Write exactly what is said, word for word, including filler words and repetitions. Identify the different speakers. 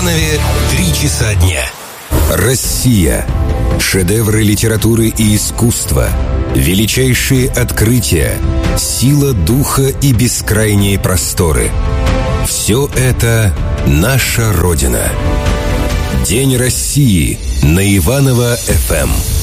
Speaker 1: Иванове три часа дня. Россия. Шедевры литературы и искусства. Величайшие открытия. Сила духа и бескрайние просторы. Все это наша Родина. День России на Иваново эф эм.